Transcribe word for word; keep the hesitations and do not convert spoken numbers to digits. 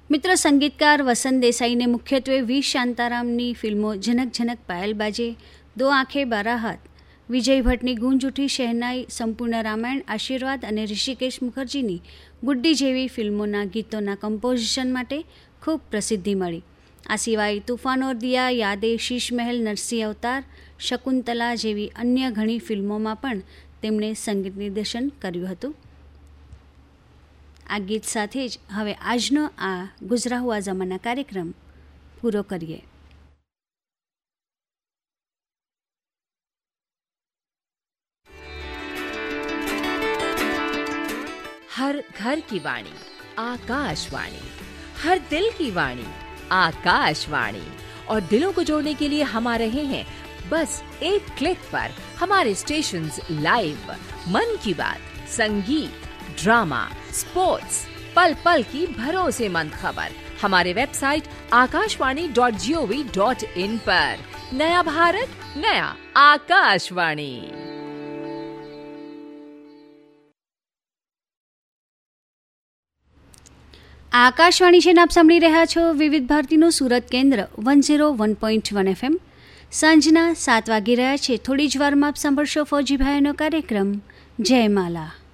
મિત્ર સંગીતકાર વસંત દેસાઈને મુખ્યત્વે વી શાંતારામની ફિલ્મો જનક જનક પાયલ બાજે, દો આંખે બારાહાત, વિજય ભટ્ટની ગૂંજ ઉઠી શહેનાઈ, સંપૂર્ણ રામાયણ, આશીર્વાદ અને ઋષિકેશ મુખર્જીની ગુડ્ડી જેવી ફિલ્મોના ગીતોના કમ્પોઝિશન માટે ખૂબ પ્રસિદ્ધિ મળી. આ સિવાય તૂફાન ઓર દિયા, યાદે, શીશ મહેલ, નરસિંહ અવતાર, શકુંતલા જેવી અન્ય ઘણી ફિલ્મોમાં પણ તેમણે સંગીત નિર્દેશન કર્યું હતું. આ ગીત સાથે જ હવે આજનો આ ગુજરા હુઆ ઝમાના કાર્યક્રમ પૂરો કરીએ. हर घर की वाणी आकाशवाणी, हर दिल की वाणी आकाशवाणी, और दिलों को जोड़ने के लिए हम आ रहे हैं बस एक क्लिक पर. हमारे स्टेशंस लाइव, मन की बात, संगीत, ड्रामा, स्पोर्ट्स, पल पल की भरोसेमंद खबर हमारे website Akashvani dot G O V dot in पर. नया भारत, नया आकाशवाणी. આકાશવાણી છે ને આપ સાંભળી રહ્યા છો વિવિધ ભારતીનું સુરત કેન્દ્ર one zero one point one FM. સાંજના સાત વાગી રહ્યા છે. થોડી જ વારમાં આપ સાંભળશો ફૌજીભાઈનો કાર્યક્રમ જયમાલા.